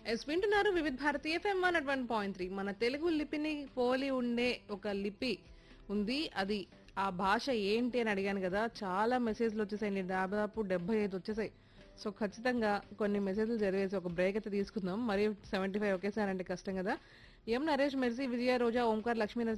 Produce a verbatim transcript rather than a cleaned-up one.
Yes వింటున్నారు వివిధ Bharati FM one one point three. మన తెలుగు లిపిని పోలి ఉండే ఒక లిపి ఉంది. అది ఆ భాష ఏంటి అని అడిగాను కదా, చాలా మెసేజ్లు వచ్చేసాయి. దాదాపు డెబ్బై ఐదు వచ్చేసాయి. సో ఖచ్చితంగా కొన్ని మెసేజ్లు జరిగేసి ఒక బ్రేక్ అయితే తీసుకుందాం. మరి సెవెంటీ ఫైవ్ ఒకేసారి అంటే కష్టం కదా. ఎం నరేష్, మెర్సీ, విజయ, రోజా, ఓంకార్, లక్ష్మీ